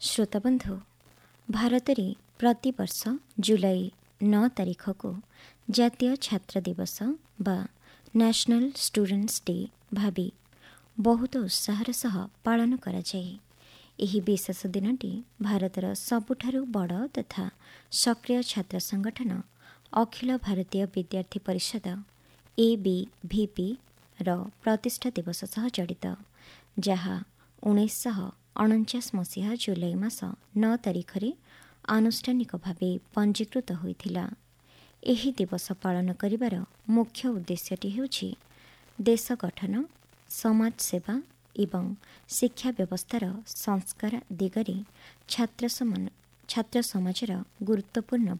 श्रोताबंधु, भारत में प्रतिवर्ष जुलाई 9 तारिख को जातीय छात्र दिवस बा नेशनल स्टूडेंट्स डे भावी बहुत उत्साहर सह पालन करा जाए। एही विशेष दिनटी भारतर सबुठारु बड़ तथा सक्रिय छात्र संगठन अखिल भारतीय विद्यार्थी परिषद ABVP ର ପ୍ରତିଷ୍ଠା ଦିବସ ସହ ଜଡ଼ିତ, ଯାହା 1949 ମସିହା ଜୁଲାଇ ମାସ 9 ତାରିଖରେ ଆନୁଷ୍ଠାନିକ ଭାବେ ପଞ୍ଜୀକୃତ ହୋଇଥିଲା। ଏହି ଦିବସ ପାଳନ କରିବାର ମୁଖ୍ୟ ଉଦ୍ଦେଶ୍ୟଟି ହେଉଛି ଦେଶ ଗଠନ, ସମାଜ ସେବା ଏବଂ ଶିକ୍ଷା ବ୍ୟବସ୍ଥାର ସଂସ୍କାର ଦିଗରେ ଛାତ୍ର ସମାଜର ଗୁରୁତ୍ୱପୂର୍ଣ୍ଣ